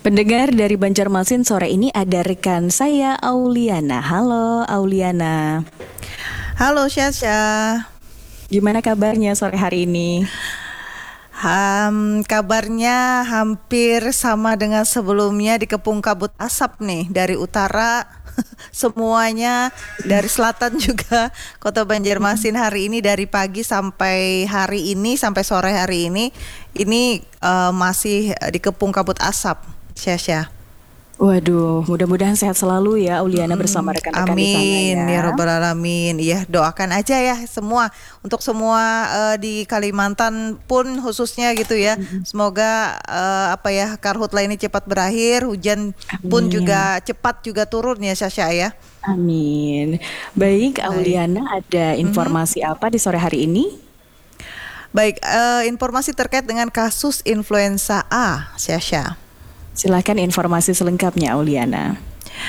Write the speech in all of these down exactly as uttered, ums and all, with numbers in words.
Pendengar dari Banjarmasin, sore ini ada rekan saya Auliana. Halo Auliana. Halo Syasha. Gimana kabarnya sore hari ini? Um, kabarnya hampir sama dengan sebelumnya, dikepung kabut asap nih dari utara. Semuanya dari selatan juga. Kota Banjarmasin hari ini dari pagi sampai hari ini, sampai sore hari ini, ini uh, masih dikepung kabut asap, Syasha. Waduh, mudah-mudahan sehat selalu ya Auliana bersama rekan-rekan di sana ya. Amin ya Rabbal Alamin. Iya, doakan aja ya semua, untuk semua uh, di Kalimantan pun khususnya gitu ya. Semoga uh, apa ya karhutla ini cepat berakhir, hujan Amin. pun juga cepat juga turun ya Syasha ya. Amin. Baik, Auliana, ada informasi mm-hmm. apa di sore hari ini? Baik, uh, informasi terkait dengan kasus influenza A, Syasha. Silakan informasi selengkapnya, Auliana.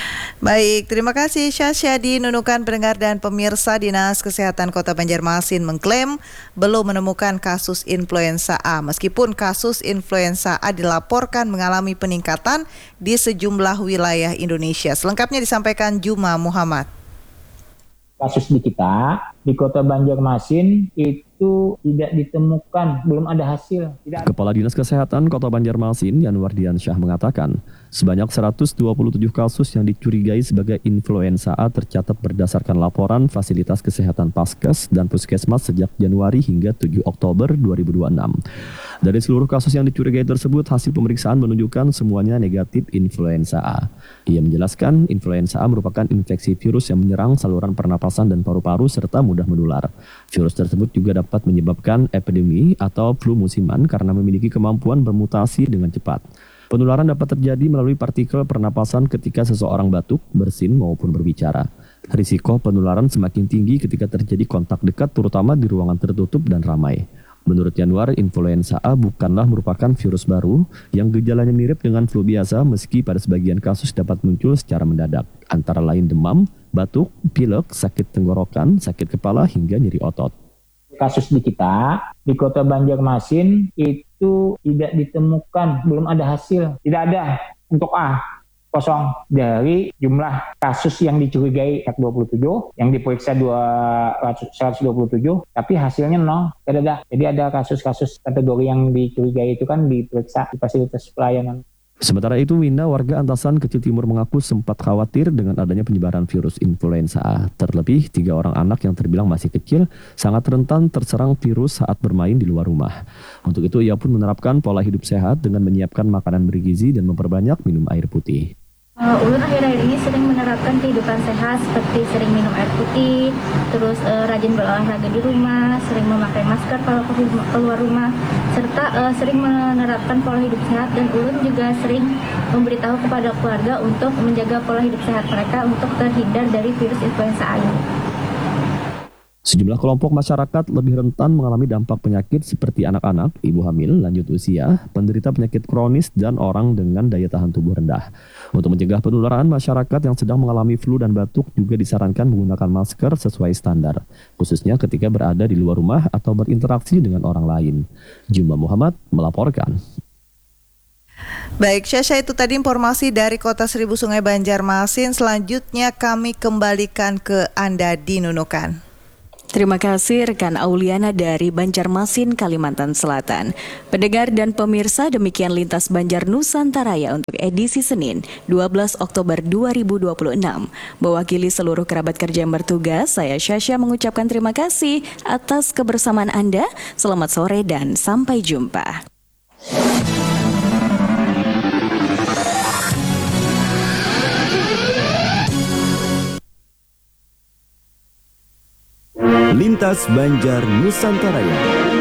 Baik, terima kasih Syasha. Di Nunukan pendengar dan pemirsa, Dinas Kesehatan Kota Banjarmasin mengklaim belum menemukan kasus influenza A, meskipun kasus influenza A dilaporkan mengalami peningkatan di sejumlah wilayah Indonesia. Selengkapnya disampaikan Juma Muhammad. Kasus di kita di Kota Banjarmasin itu tidak ditemukan, belum ada hasil. Tidak ada. Kepala Dinas Kesehatan Kota Banjarmasin Yanwardian Syah mengatakan, sebanyak seratus dua puluh tujuh kasus yang dicurigai sebagai influenza A tercatat berdasarkan laporan fasilitas kesehatan Paskes dan Puskesmas sejak Januari hingga tujuh Oktober dua ribu dua puluh enam. Dari seluruh kasus yang dicurigai tersebut, hasil pemeriksaan menunjukkan semuanya negatif influenza A. Ia menjelaskan, influenza A merupakan infeksi virus yang menyerang saluran pernapasan dan paru-paru serta mudah menular. Virus tersebut juga dapat menyebabkan epidemi atau flu musiman karena memiliki kemampuan bermutasi dengan cepat. Penularan dapat terjadi melalui partikel pernapasan ketika seseorang batuk, bersin maupun berbicara. Risiko penularan semakin tinggi ketika terjadi kontak dekat, terutama di ruangan tertutup dan ramai. Menurut Yanwar, influenza A bukanlah merupakan virus baru yang gejalanya mirip dengan flu biasa, meski pada sebagian kasus dapat muncul secara mendadak, antara lain demam, batuk, pilek, sakit tenggorokan, sakit kepala, hingga nyeri otot. Kasus di kita, di Kota Banjarmasin itu tidak ditemukan, belum ada hasil, tidak ada untuk A. Kosong dari jumlah kasus yang dicurigai dua puluh tujuh, yang diperiksa seratus dua puluh tujuh, tapi hasilnya nol, tidak ada. Jadi ada kasus-kasus kategori yang dicurigai itu kan diperiksa di fasilitas pelayanan. Sementara itu, Winda, warga Antasan Kecil Timur, mengaku sempat khawatir dengan adanya penyebaran virus influenza A. Terlebih, tiga orang anak yang terbilang masih kecil sangat rentan terserang virus saat bermain di luar rumah. Untuk itu, ia pun menerapkan pola hidup sehat dengan menyiapkan makanan bergizi dan memperbanyak minum air putih. Uh, Ulun akhir-akhir ini sering menerapkan kehidupan sehat seperti sering minum air putih, terus uh, rajin berolahraga di rumah, sering memakai masker kalau keluar rumah, serta uh, sering menerapkan pola hidup sehat, dan Ulun juga sering memberitahu kepada keluarga untuk menjaga pola hidup sehat mereka untuk terhindar dari virus influenza A ini. Sejumlah kelompok masyarakat lebih rentan mengalami dampak penyakit seperti anak-anak, ibu hamil, lanjut usia, penderita penyakit kronis, dan orang dengan daya tahan tubuh rendah. Untuk mencegah penularan, masyarakat yang sedang mengalami flu dan batuk juga disarankan menggunakan masker sesuai standar, khususnya ketika berada di luar rumah atau berinteraksi dengan orang lain. Juma Muhammad melaporkan. Baik, Syasha, itu tadi informasi dari Kota Seribu Sungai Banjarmasin. Selanjutnya kami kembalikan ke Anda di Nunukan. Terima kasih rekan Auliana dari Banjarmasin, Kalimantan Selatan. Pendengar dan pemirsa, demikian Lintas Banjar Nusantaraya untuk edisi Senin dua belas Oktober dua ribu dua puluh enam. Mewakili seluruh kerabat kerja yang bertugas, saya Syasha mengucapkan terima kasih atas kebersamaan Anda. Selamat sore dan sampai jumpa. Lintas Banjar Nusantaraya.